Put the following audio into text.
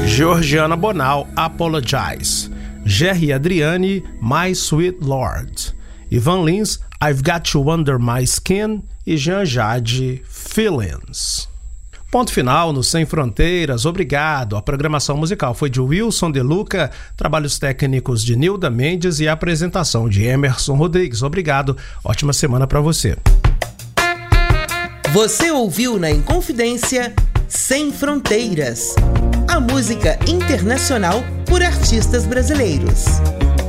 Georgiana Bonal, Apologize. Jerry Adriani, My Sweet Lord. Ivan Lins, I've Got You Under My Skin. E Jean Jade, Feelings. Ponto final no Sem Fronteiras, obrigado. A programação musical foi de Wilson De Luca, trabalhos técnicos de Nilda Mendes e a apresentação de Emerson Rodrigues. Obrigado, ótima semana para você. Você ouviu na Inconfidência Sem Fronteiras, a música internacional por artistas brasileiros.